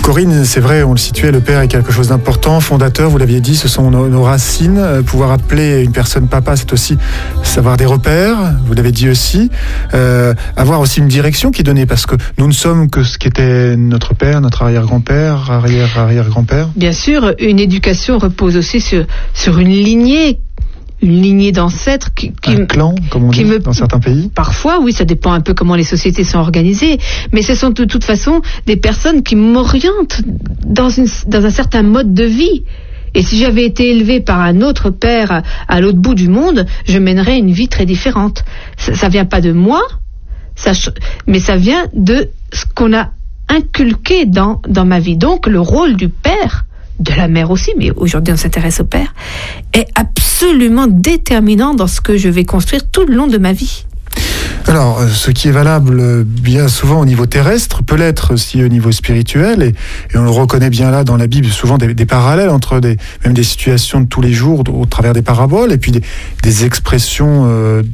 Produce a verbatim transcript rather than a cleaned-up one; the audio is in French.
Corinne, c'est vrai, on le situait, le père est quelque chose d'important, fondateur, vous l'aviez dit, ce sont nos, nos racines. Euh, pouvoir appeler une personne papa, c'est aussi savoir des repères, vous l'avez dit aussi. Euh, avoir aussi une direction qui est donnée, parce que nous ne sommes que ce qu'était notre père, notre arrière-grand-père, arrière-arrière-grand-père. Bien sûr, une éducation repose aussi sur, sur une lignée, une lignée d'ancêtres qui, qui un clan, comme on dit me, dans certains pays. Parfois, oui, ça dépend un peu comment les sociétés sont organisées, mais ce sont de toute façon des personnes qui m'orientent dans, une, dans un certain mode de vie. Et si j'avais été élevée par un autre père à, à l'autre bout du monde, je mènerais une vie très différente. Ça, ça vient pas de moi, ça, mais ça vient de ce qu'on a inculqué dans, dans ma vie. Donc, le rôle du père, de la mère aussi, mais aujourd'hui on s'intéresse au père, est absolument déterminant dans ce que je vais construire tout le long de ma vie. Alors, ce qui est valable bien souvent au niveau terrestre peut l'être aussi au niveau spirituel, et, et on le reconnaît bien là dans la Bible, souvent des, des parallèles entre des, même des situations de tous les jours au travers des paraboles, et puis des, des expressions euh,